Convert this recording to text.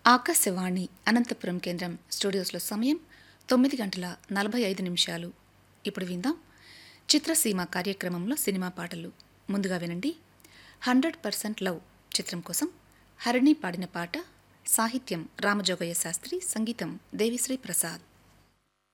ఆకాశవాణి అనంతపురం కేంద్రం స్టూడియోస్లో సమయం 9:45. ఇప్పుడు విందాం చిత్రసీమ కార్యక్రమంలో సినిమా పాటలు. ముందుగా వినండి 100% లవ్ చిత్రం కోసం హరిణి పాడిన పాట. సాహిత్యం రామజోగయ్య శాస్త్రి, సంగీతం దేవిశ్రీ ప్రసాద్.